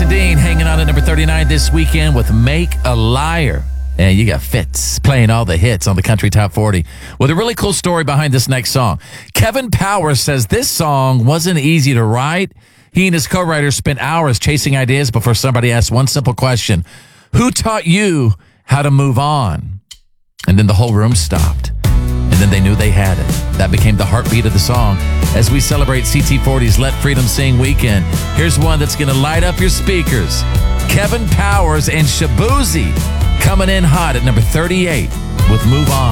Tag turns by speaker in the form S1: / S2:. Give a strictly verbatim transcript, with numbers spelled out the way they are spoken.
S1: and Dean hanging on at number thirty-nine this weekend with Make a Liar. And you got Fitz playing all the hits on the Country Top forty with a really cool story behind this next song. Kevin Powers says this song wasn't easy to write. He and his co-writers spent hours chasing ideas before somebody asked one simple question: who taught you how to move on? And then the whole room stopped. And then they knew they had it. That became the heartbeat of the song. As we celebrate C T forty's Let Freedom Sing weekend, here's one that's going to light up your speakers. Kevin Powers and Shaboozey coming in hot at number thirty-eight with Move On.